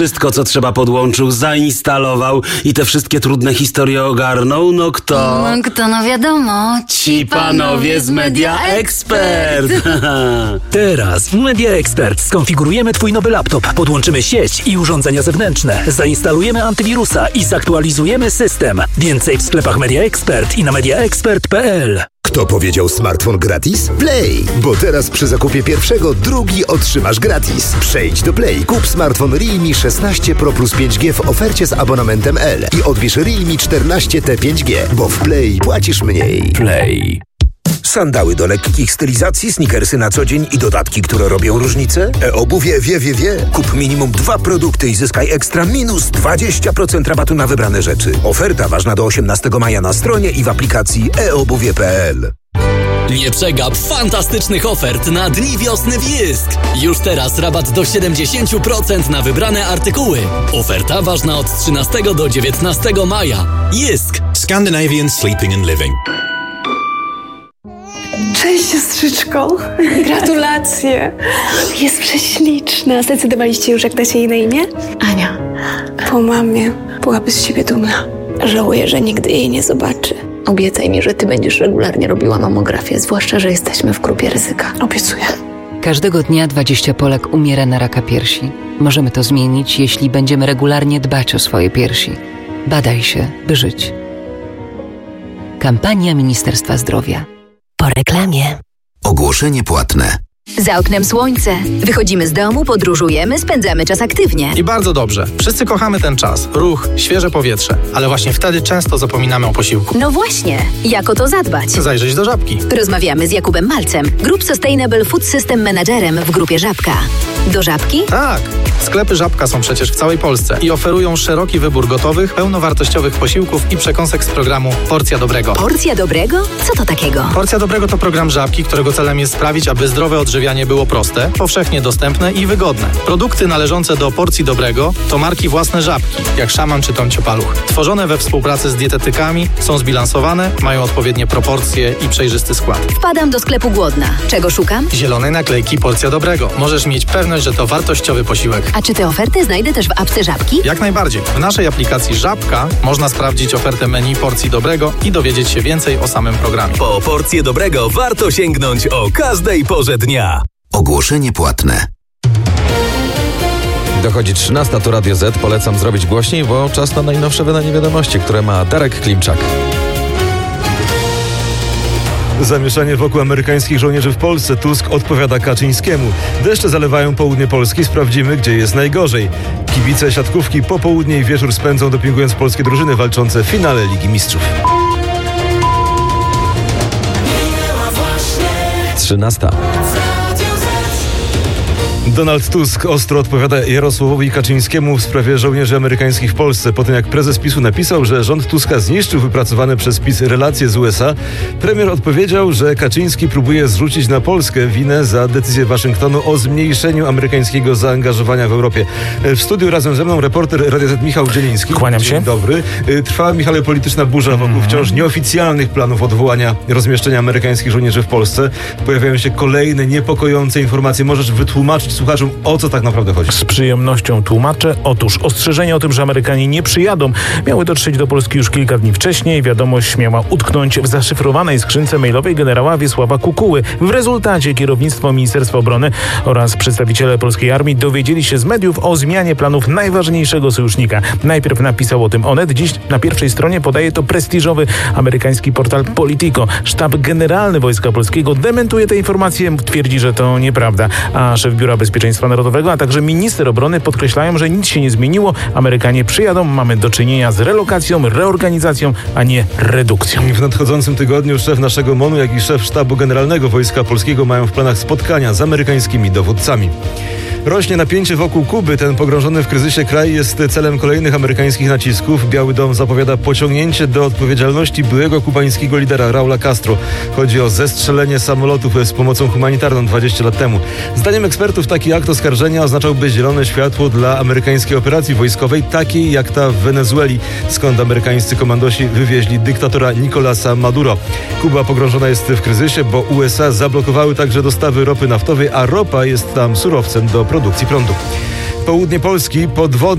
Wszystko, co trzeba, podłączył, zainstalował i te wszystkie trudne historie ogarnął, no kto? No wiadomo. Ci panowie z Media Expert. Teraz w Media Expert skonfigurujemy Twój nowy laptop, podłączymy sieć i urządzenia zewnętrzne, zainstalujemy antywirusa i zaktualizujemy system. Więcej w sklepach Media Expert i na mediaexpert.pl. Kto powiedział smartfon gratis? Play! Bo teraz przy zakupie pierwszego drugi otrzymasz gratis. Przejdź do Play, kup smartfon Realme 16 Pro plus 5G w ofercie z abonamentem L i odbierz Realme 14T 5G, bo w Play płacisz mniej. Play. Sandały do lekkich stylizacji, sneakersy na co dzień i dodatki, które robią różnicę? E-obuwie wie. Kup minimum 2 produkty i zyskaj ekstra minus 20% rabatu na wybrane rzeczy. Oferta ważna do 18 maja na stronie i w aplikacji eobuwie.pl. Nie przegap fantastycznych ofert na Dni Wiosny w Jysk. Już teraz rabat do 70% na wybrane artykuły. Oferta ważna od 13 do 19 maja. Jysk. Scandinavian Sleeping and Living. Cześć, siostrzyczko. Gratulacje. Jest prześliczna. Zdecydowaliście już, jak dacie jej na imię? Ania. Po mamie. Byłaby z siebie dumna. Żałuję, że nigdy jej nie zobaczy. Obiecaj mi, że ty będziesz regularnie robiła mamografię, zwłaszcza, że jesteśmy w grupie ryzyka. Obiecuję. Każdego dnia 20 Polek umiera na raka piersi. Możemy to zmienić, jeśli będziemy regularnie dbać o swoje piersi. Badaj się, by żyć. Kampania Ministerstwa Zdrowia. Po reklamie. Ogłoszenie płatne. Za oknem słońce. Wychodzimy z domu, podróżujemy, spędzamy czas aktywnie. I bardzo dobrze. Wszyscy kochamy ten czas. Ruch, świeże powietrze. Ale właśnie wtedy często zapominamy o posiłku. No właśnie. Jak o to zadbać? Zajrzeć do Żabki. Rozmawiamy z Jakubem Malcem, Group Sustainable Food System Managerem w grupie Żabka. Do Żabki? Tak. Sklepy Żabka są przecież w całej Polsce i oferują szeroki wybór gotowych, pełnowartościowych posiłków i przekąsek z programu Porcja Dobrego. Porcja Dobrego? Co to takiego? Porcja Dobrego to program Żabki, którego celem jest sprawić, aby zdrowe odżywianie było proste, powszechnie dostępne i wygodne. Produkty należące do Porcji Dobrego to marki własne Żabki, jak Szaman czy Tomcio Paluch. Tworzone we współpracy z dietetykami, są zbilansowane, mają odpowiednie proporcje i przejrzysty skład. Wpadam do sklepu głodna. Czego szukam? Zielonej naklejki Porcja Dobrego. Możesz mieć pewność, że to wartościowy posiłek. A czy te oferty znajdę też w apce Żabki? Jak najbardziej. W naszej aplikacji Żabka można sprawdzić ofertę menu Porcji Dobrego i dowiedzieć się więcej o samym programie. Po Porcję Dobrego warto sięgnąć o każdej porze dnia. Ogłoszenie płatne. Dochodzi 13, to Radio Z. Polecam zrobić głośniej, bo czas na najnowsze wydanie wiadomości, które ma Darek Klimczak. Zamieszanie wokół amerykańskich żołnierzy w Polsce. Tusk odpowiada Kaczyńskiemu. Deszcze zalewają południe Polski. Sprawdzimy, gdzie jest najgorzej. Kibice siatkówki po południe i wieczór spędzą dopingując polskie drużyny walczące w finale Ligi Mistrzów. 13. Donald Tusk ostro odpowiada Jarosławowi Kaczyńskiemu w sprawie żołnierzy amerykańskich w Polsce. Po tym, jak prezes PiS-u napisał, że rząd Tuska zniszczył wypracowane przez PiS relacje z USA, premier odpowiedział, że Kaczyński próbuje zrzucić na Polskę winę za decyzję Waszyngtonu o zmniejszeniu amerykańskiego zaangażowania w Europie. W studiu razem ze mną reporter Radia Z Michał Dzieliński. Kłaniam się. Dzień dobry. Trwa, Michale, polityczna burza wokół wciąż nieoficjalnych planów odwołania rozmieszczenia amerykańskich żołnierzy w Polsce. Pojawiają się kolejne niepokojące informacje. Możesz wytłumaczyć słuchaczom, o co tak naprawdę chodzi? Z przyjemnością tłumaczę. Otóż ostrzeżenia o tym, że Amerykanie nie przyjadą, miały dotrzeć do Polski już kilka dni wcześniej. Wiadomość miała utknąć w zaszyfrowanej skrzynce mailowej generała Wiesława Kukuły. W rezultacie kierownictwo Ministerstwa Obrony oraz przedstawiciele polskiej armii dowiedzieli się z mediów o zmianie planów najważniejszego sojusznika. Najpierw napisał o tym Onet. Dziś na pierwszej stronie podaje to prestiżowy amerykański portal Politico. Sztab Generalny Wojska Polskiego dementuje te informacje, twierdzi, że to nieprawda. A szef Biura Bezpieczeństwa Narodowego, a także minister obrony podkreślają, że nic się nie zmieniło. Amerykanie przyjadą, mamy do czynienia z relokacją, reorganizacją, a nie redukcją. W nadchodzącym tygodniu szef naszego MON-u, jak i szef Sztabu Generalnego Wojska Polskiego mają w planach spotkania z amerykańskimi dowódcami. Rośnie napięcie wokół Kuby. Ten pogrążony w kryzysie kraj jest celem kolejnych amerykańskich nacisków. Biały Dom zapowiada pociągnięcie do odpowiedzialności byłego kubańskiego lidera Raula Castro. Chodzi o zestrzelenie samolotów z pomocą humanitarną 20 lat temu. Zdaniem ekspertów taki akt oskarżenia oznaczałby zielone światło dla amerykańskiej operacji wojskowej, takiej jak ta w Wenezueli, skąd amerykańscy komandosi wywieźli dyktatora Nicolasa Maduro. Kuba pogrążona jest w kryzysie, bo USA zablokowały także dostawy ropy naftowej, a ropa jest tam surowcem do produkcji prądu. Południe Polski pod wodą.